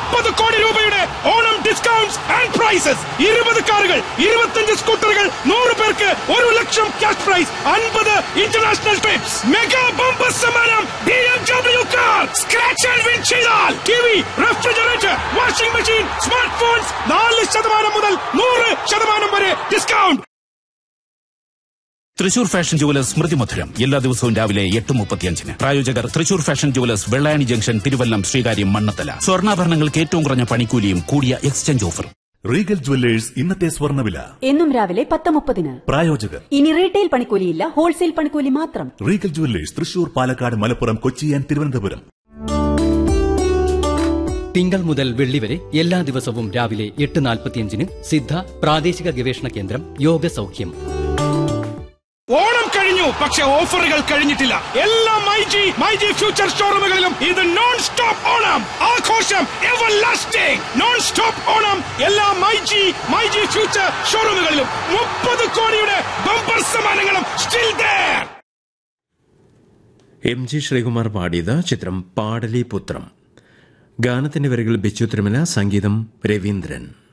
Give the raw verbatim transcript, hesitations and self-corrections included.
മുപ്പത് കോടി രൂപയുടെ ഓണം ഡിസ്കൗണ്ട്സ് ആൻഡ് പ്രൈസസ്. ഇരുപത് കാറുകൾ, ഇരുപത്തിയഞ്ച് സ്കൂട്ടറുകൾ, നൂറ് പേർക്ക് ഒരു ലക്ഷം ക്യാഷ് പ്രൈസ്, അൻപത് ഇന്റർനാഷണൽ ട്രിപ്സ്. മെഗാ ബമ്പർ സമ്മാനം B M W car. Scratch and win ചെയ്താൽ T V, refrigerator, washing machine, smart phones നാല് ശതമാനം മുതൽ നൂറ് ശതമാനം വരെ ഡിസ്കൗണ്ട്. തൃശൂർ ഫാഷൻ ജുവലേഴ്സ് സ്മൃതി മധുരം എല്ലാ ദിവസവും രാവിലെ എട്ട് മുപ്പത്തിയഞ്ചിന്. പ്രായോജകർ Thrissur fashion jewellers, Vellayani junction, Thiruvallam, Sreekaryam, Mannathala. സ്വർണ്ണാഭരണങ്ങൾക്ക് ഏറ്റവും കുറഞ്ഞ പണിക്കൂലിയും കൂടിയ എക്സ്ചേഞ്ച് ഓഫറും. റീഗൽ ജുവല്ലേഴ്സ് ഇന്നത്തെ സ്വർണ്ണവില എന്നും രാവിലെ പത്ത് മുപ്പതിന്. പ്രായോജകർ ഇനി റീറ്റെയിൽ പണിക്കൂലിയില്ല, ഹോൾസെയിൽ പണിക്കൂലി മാത്രം. Regal jewellers Thrissur, Palakkad, Malappuram, Kochi and Thiruvananthapuram. തിങ്കൾ മുതൽ വെള്ളി വരെ എല്ലാ ദിവസവും രാവിലെ എട്ട് നാൽപ്പത്തിയഞ്ചിന് സിദ്ധ പ്രാദേശിക ഗവേഷണ കേന്ദ്രം യോഗ സൗഖ്യം. ഓണം കഴിഞ്ഞു, പക്ഷെ ഓഫറുകൾ കഴിഞ്ഞിട്ടില്ല. എല്ലാ മൈജി മൈജി ഫ്യൂച്ചർ ഷോറൂമുകളിലും ഇത് നോൺ സ്റ്റോപ്പ് ഓണം ആഘോഷം, ever lasting non stop Onam. എല്ലാ മൈജി മൈജി ഫ്യൂച്ചർ ഷോറൂമുകളിലും മുപ്പത് കോടിയുടെ ബമ്പർ സമ്മാനങ്ങളും still there. M G Sreekumar പാടിയത് ചിത്രം പാടലി പുത്രം. ഗാനത്തിന്റെ വരികൾ ബിച്ചു തിരുമല, സംഗീതം രവീന്ദ്രൻ.